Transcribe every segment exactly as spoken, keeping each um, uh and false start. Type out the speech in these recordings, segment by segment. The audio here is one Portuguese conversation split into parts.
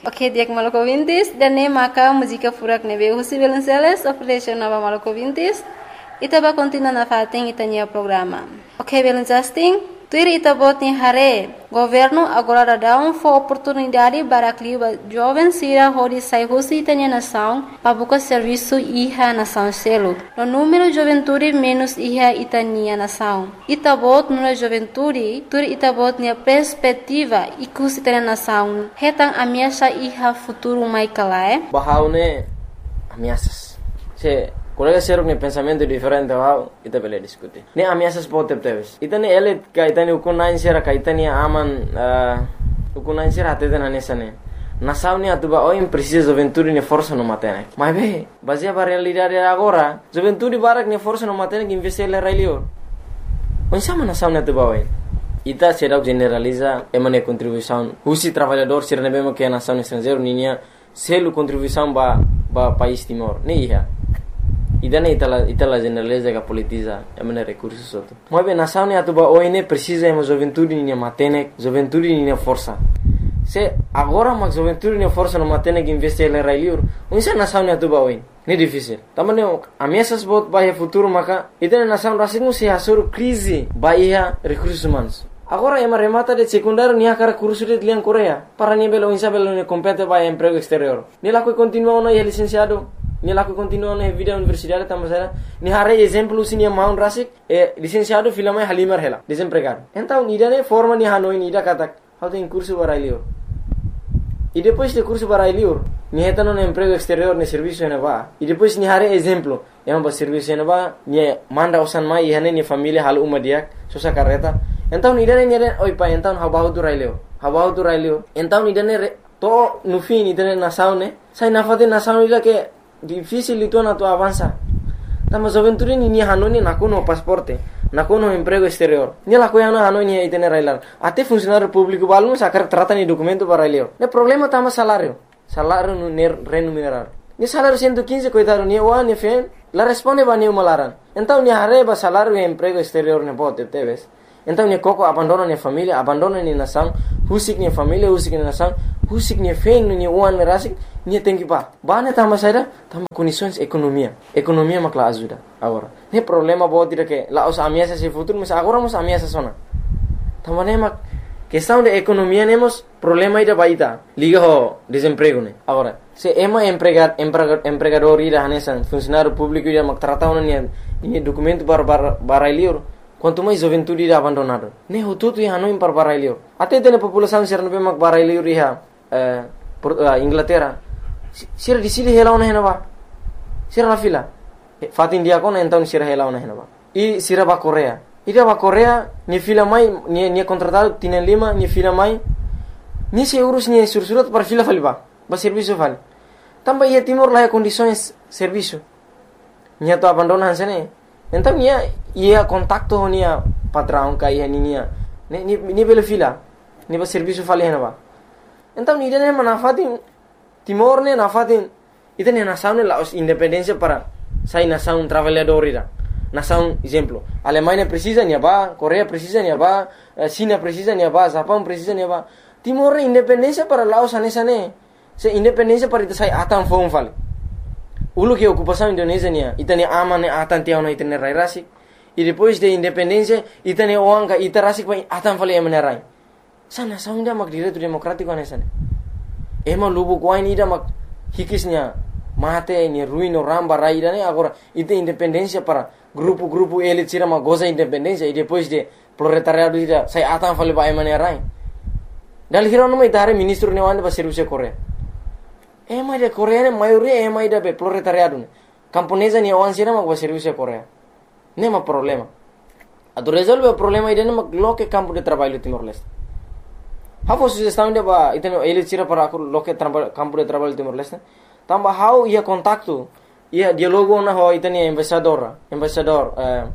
Ok, diak Maluku Vintis, dan ne maka música furak nebe husi Belenceles, operation nova Maluku Vintis, ita ba continua na fating itanya programa. Ok, Belencasting, tuir ita bot ni hare, governo agora dá um for oportunidade para cliba jovem sira hori sai husi itanya nação, para buscar serviço iha nação selo. No número juventude menos iha itania nação. Ita bot no juventude, tuir ita bot ni perspectiva ikus itanya nação. Hetang ameaça iha futuro mai kalae. Bahaune ameaças. Se colega ser um pensamento diferente, wow, ita bele discutir. Ne ameaças pode ter. Ita ne ele ka ita ne ukunain sera ka ita ne aman ukunain sera até na nessa ne. Nação ne atuba oi precisa juventude ne força no matene. Mas be, baseia para realidade agora, juventude barak ne força no matene que investir le railio. Onde sama nação ne atuba oi. Ita será generaliza emane contribuição. Husi trabalhador ser ne bemo que a nação estrangeiro ninya selo contribuição ba ba país Timor. Ne iha. Ida ne itala itala generaliza que politiza emane recursos outro. Mas bem nação ne atuba oi ne precisa emo juventude ninya matene, juventude ninya força. Se agora mas juventude ninya força no matene que investir le railio. Onde sa nação ne atuba oi. Ne difícil. Tamane ameaças bot bahia futuro maka ita nação racismo se asur crise bahia recursos humanos. Agora ema remata de secundário nia cara curso de liang Coreia para nia belo insa belo ne compete bahia emprego exterior. Ni la ko continua na licenciado, ni la ko continua na vida universidade tamasera. Ni hare exemplo sinia Mount Rasik e licenciado filama Halimar hela, desempregado. Então nida ne forma ni hanoi nida katak. How tem curso barailio. E depois de curso barailio, ni heta no emprego exterior ne serviço ne va. E depois ni hare exemplo, ema ba serviço ne va, ni manda usan mai hane ni família hal uma diak, sosa carreta. Então nidane nidane oi pa então habau tu railio habau tu railio então nidane to no fim nidane nação ne sai na fate nação ila que difícil itu na tu avança tamo juventude ni ni hanoni na kuno pasporte na kuno emprego exterior ni la ko yana hanoni itene railar até funcionário público balmo sacar trata ni documento para railio ne problema tamo salário salário no remunerar ni salário cento e quinze coitado ni wa ni fen la responde ba ni malaran então ni hareba salário e emprego exterior ne pode teves. Então ne koko abandona ne família, abandona ne nação, husik ne família, husik ne nação, husik ne fen ne uan ne rasik, ne tem que pa. Bane tama saída, tama condições economia. Economia makla ajuda agora. Ne problema pode ir que lá os ameaças se futuro, mas agora os ameaças sona. Tama ne mak questão de economia nemos problema ida baita. Liga ho desemprego ne. Agora, se ema empregar empregador ida hanesan, funcionário público ida mak trata ona ne ne documento para para liur. Quanto mais juventude irá abandonado. Ne hututu ia hanoi par barailio. Até tem a população ser no bemak barailio riha Inglaterra. Sira di sili hela ona henava. Sira na fila. Fatin dia kona então sira hela ona henava. E sira ba Coreia. Ida ba Coreia ni fila mai ni ni contratado tinen lima ni fila mai. Ni se urus ni sursurat par fila faliba. Ba serviço fali. Tamba ia Timor lá condições serviço. Ni to abandonan sene. Então ia ia contacto nia patrão kai nia ni ni ni bela fila ni ba serviço fali henava. Então ni dene manafatin Timor ne nafatin ita ne nação ne la independência para sai nação trabalhador ira. Nação exemplo, Alemanha precisa nia ba, Coreia precisa nia ba, China precisa nia ba, Japão precisa nia ba. Timor ne independência para Laos anesa ne. Se independência para ita sai atan fon fali. Ulu que ocupação Indonésia nia, ita ne aman ne atan tiao na ita ne rai rasik. E depois de independência, ita ne oanga ita rasik pa atan fali emane rai. Sa nação dia mak direito democrático anesa ne. Ema lubu kuai ni da mak hikisnya mate ni ruino ramba rai da ne agora ita independência para grupo-grupo elit sira mak goza independência e depois de proletariado ida sai atan fali pa emane rai. Dal hiro no mai tare ministro ne wanda ba serviço Coreia. Ema de Coreia ne maioria ema ida be proletariado ne. Camponesa ni awan sira mak ba serviço Coreia. Nema problema. Ado resolve o problema ida ne mak loke campo de trabalho Timor-Leste. Hafo sugestão de ba iteno ele tira para aku loke campo de trabalho Timor-Leste. Tamba how ia contacto, ia dialogo na ho itani embaixador, embaixador eh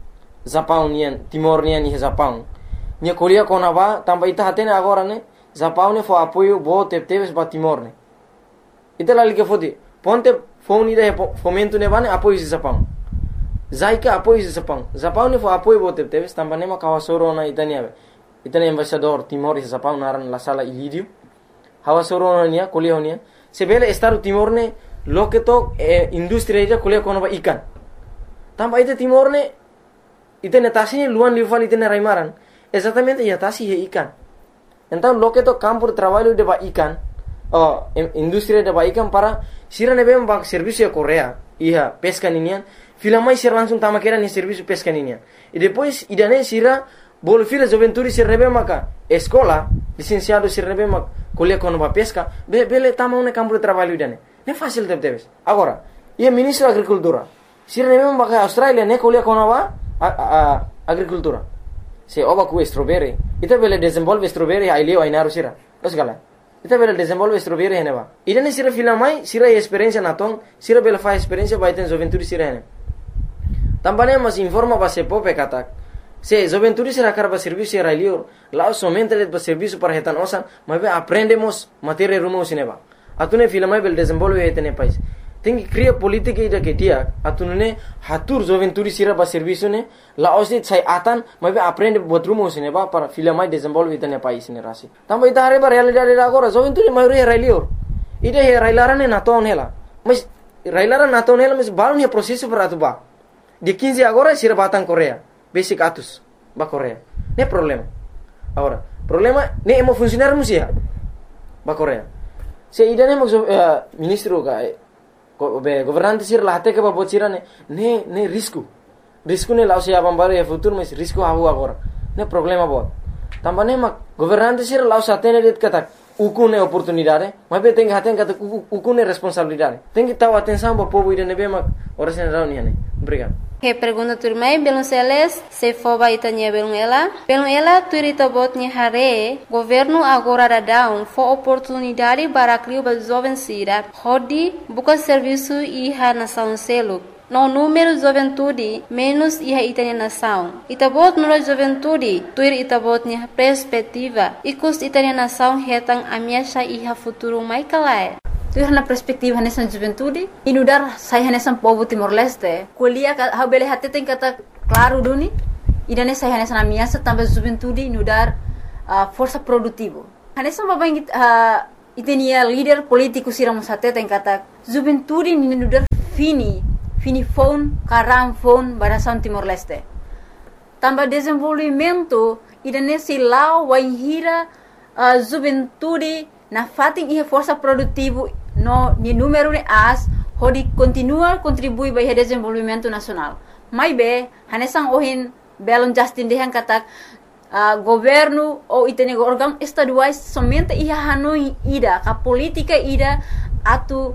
Japão nian, Timor nian ni Japão. Nia Coreia kona ba tamba ita hatene agora ne, Japão ne fo apoio bo tepteves ba Timor ne. Ita lali ke fodi, ponte phone ida fomento ne ba ne apoio Japão. Zaika apoio Japão. Japão ne fo apoio bo tepteves tamba ne ma kawasoro na itani ave. Itani embaixador Timor e Japão naran la sala ilidio. hawa soronia kuliah honia sebele Estado Timor ne loke to eh, industri ida kuliah kono ba ikan tamba ite Timor ne ite netasi luan lival ite raimaran exatamente ya tasi he ikan então loke to campo de trabalho de ba ikan oh industri de ba ikan para sira nebe ba serviço ya Korea iya pesca ninian filamai sira langsung tama kera ni serviço pesca ninian e depois idane sira bol fila joventuri sira nebe maka escola licenciado sira nebe maka kuliah kono ba pesca be bele tama un campo de trabalho idane ne fácil de teves agora ia ministro da agricultura sira nebe maka Australia ne kuliah kono ba a, a, agricultura se oba ku strawberry ita bele desenvolve strawberry ai leo ai naru sira os gala ita bele desenvolve strawberry hene ba idane sira filamai sira experiência na tong sira bele fa experiência ba iten joventuri sira hene tambane mas informa ba se pope katak se joventuri sira karba serviço ai leo lá somente de ba serviço para hetan osan mas aprendemos matéria rumo sineba atune filamai bele desenvolve hetene pais tengi cria politika ida ke dia atunune hatur joventuri sira ba serviço ne la osit sai atan mas aprende botrumo sineba para filamai desenvolve hetene pais ne rasi tamba ita hare ba realidade da agora joventuri mai re railio ida he railarane na ton hela mas railara na ton hela mas balon he processo para atuba de quinze agora sira batang Korea basic atus ba Korea ne problema agora problema ne emo funcionar musia ba Korea se ida ne mo uh, ministro ka be governante sir lahte ke ba bocira ne ne ne risco risco ne lao se abambare e futuro mas risco hawo agora ne problema bo tambane ma governante sir lao satene det kata ukune oportunidade mas be tem haten kata ukune responsabilidade tem que taw atenção ba povo ida ne be ma ora sen rauni ne obrigado. Que pergunta turmai belum seles se foba itanya belum ela belum ela turita botnya hare governo agora da down for oportunidade para criar ba jovem sira hodi buka serviço iha nação selo no número juventude menos iha itanya nação itabot no juventude tuir itabotnya perspectiva ikus itanya nação hetang amiasha iha futuro mai kalai tuir na perspektiva nessa juventude inudar saya nessa povo Timor Leste kuliah ha bele hate tem kata claro duni idane saya nessa amiasa tambah juventude inudar uh, força produtivo nessa babang uh, itenia líder político siramos hate tem kata juventude inudar fini fini phone karam phone barasan Timor Leste tambah desenvolvimento idane silau waihira uh, juventude na fating ihe força produtivo no ni número ne as hodi continua contribui para o desenvolvimento nacional mai be hanesang ohin belon Justin dehan katak uh, governo ou itene órgão estaduais somente iha hanoi ida ka politika ida atu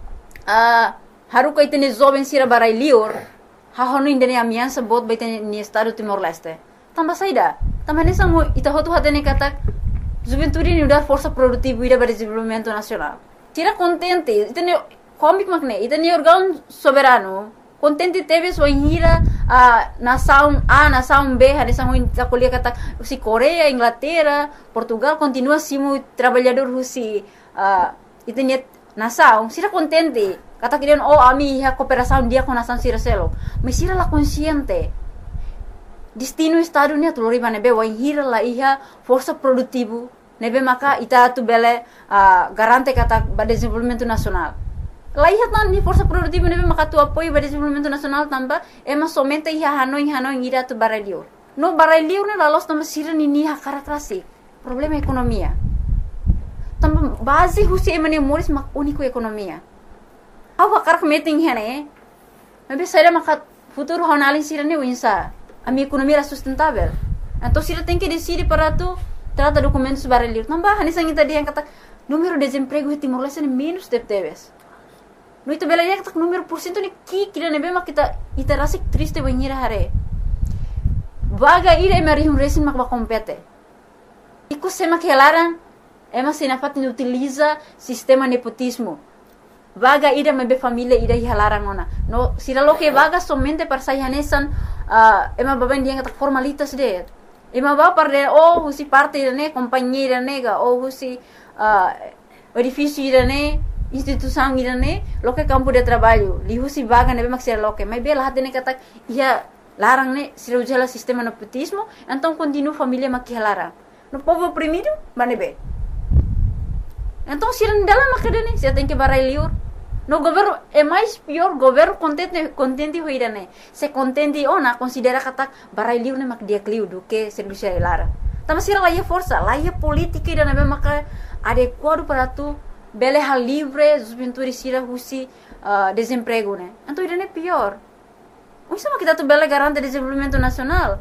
uh, haruka itene jovem sira barai lior ha hanoi indene amiansa bot ba itene ni estado Timor Leste tamba saida tamba hanesang ita hotu hatene katak juventude ni udar força produtiva ida para desenvolvimento nacional tira contente itene comic magne itene órgão soberano contente teve sua hira a nação A nação B hanesang ita kuliah kata si Korea Inglaterra Portugal continua simu trabalhador husi uh, itene nação sira contente kata kirian oh ami ha cooperação dia com nação sira selo mas sira la consciente destino estado ni atulori bane be wa hira la iha força produtivo nebe maka ita tu bele uh, garante kata ba desenvolvimento nacional la iha tan ni força produtivo nebe maka tu apoio ba desenvolvimento nacional tamba ema somente iha hanoi hanoi ira tu baralio no baralio ne la los tamba sira ni ni ha karakterasi problema ekonomia tamba base husi emane moris mak unico ekonomia awa karak meeting hene nebe saira maka futuro honali sira ne winsa a minha economia era sustentável. Então, se ela tem que decidir para tu, trata documentos baralhos. Não vai, nem sangue tadi yang kata número de desemprego em Timor Leste menos de teves. No itu bela yang kata número porcento ni ki kira nebe mak kita ita rasik triste banhira hare. Vaga ira emari um resin mak ba compete. Iku sema que elaran ema sinafat ni utiliza sistema nepotismo. Vaga ida mebe família ida hilaran ona. No, sira lo que vaga somente para sayanesan uh, ema baben dia kata formalitas de. Ema ba para oh husi parte de ne companhia nega oh husi uh, edifício de ne instituição de ne lo que campo de trabalho. Li husi vaga nebe mak sira lo que. Mas bela hat ne kata ia larang ne sira ujala sistema nepotismo, então continua família mak hilaran. No povo oprimido, manebe. Então, se não dela macadane, se tem que barai liur. No governo é mais pior, governo contente contente hoira né. Se contente ona considera kata barai liur ne mak dia kliu do que serviço é lara. Tama sira lá é força, lá é política ida na maka adequado para tu bele hal livre, juventude sira husi uh, desemprego né. Então ida é pior. O sama kita tu bele garante desenvolvimento nacional.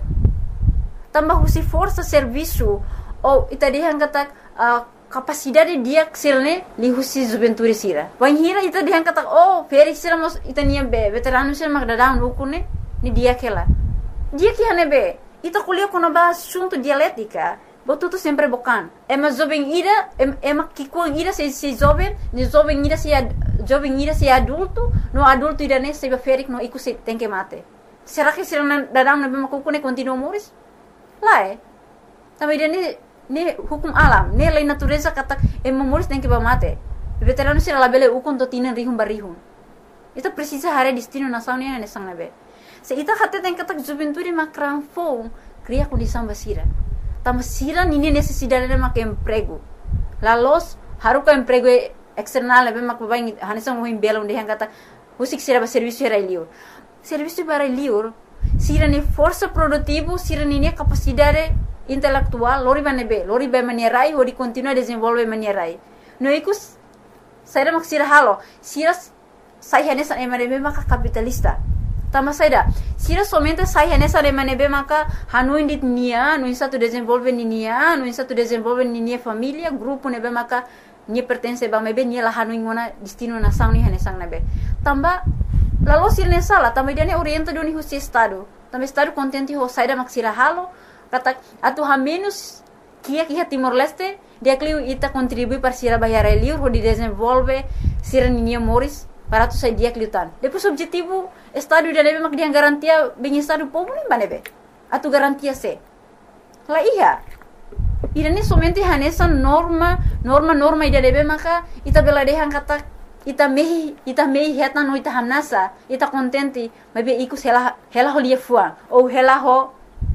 Tambah husi força serviço ou ita dihan kata uh, capacidade dia ksilne li husi juventude sira. Wan hira ita dihan kata oh feri sira mos ita nia be veterano sira mak dadang ukune ni dia kela. Dia que hane be ita kuliah kono ba assunto dialética. Botuto sempre bocan. Ema jovem ira ema kikuang ira se se jovem, ni jovem ira se jovem ira se adulto, no adulto ira ne se ba ferik no iku se tem que mate. Será que sira dadang na be makukune continua moris? Lá é. Também ira ne ne hukum alam, ne lei natureza kata e memoris tem que ba mate. Veterano sira labele ukon to tinan rihum barihum. Ita precisa hare destino nação ne ne sang nabe. Se ita kata tem kata juventude makran fo, cria condição basira. Tama sira nini necessidade de mak emprego. La los haruka emprego external nabe mak babai hanesang mo himbela onde kata usik sira ba serviço era liur. Serviço para liur, sira ne força produtivo, sira nini capacidade intelectual, lori ba nebe, lori ba manierai, hori continua desenvolve manierai. No ikus, saida mak sira halo, sira sai hanesa emanebe maka capitalista. Tama saida, sira somente sai hanesa emanebe maka hanu indit nia, no insa tu desenvolve nia, no insa tu desenvolve nia família, grupo nebe maka nia pertence ba mebe nia la hanu ingona destino nação ni hanesang nebe. Tamba lalu sira ne sala, tamba dia ne orienta doni husi estado. Tamba estado contente ho saida mak sira halo. Kata atu ha menos kia kia Timor Leste dia kliu ita contribui para sira bayar liur ho di desenvolve sira ninia moris para tu sai dia kliutan. Depois objetivo estado dia nebe mak dia garantia bem estado povo nem banebe. Atu garantia se. La iya. Ira ni somente hanesa norma norma norma dia nebe maka ita bela dehan kata ita mehi ita mehi heta no ita hamnasa ita contente mabe ikus hela hela ho lia fua ou hela ho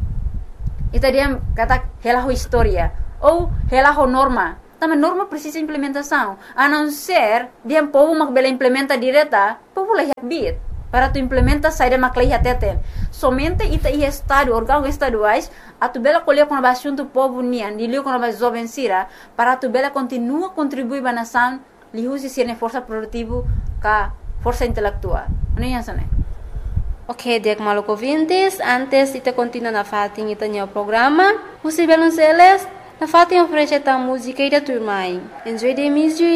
ita dia kata hela ho história ou hela ho norma. Também norma precisa implementação. A não ser dia povo mak bela implementa direta, povo leh bit para tu implementa saída mak leh teten. Somente ita i estado órgão estaduais a tu bela colher com assunto povo nian, dilio com a jovem sira para tu bela continua contribuir ba nação, li usi sirne força produtivo ka força intelectual. Não é assim? Ok, Diak Maluco ouvintes, antes de continuar na fatin ita o programa, Usi Belonceles, na fatin oferece a música e da turma. Enjoy the music.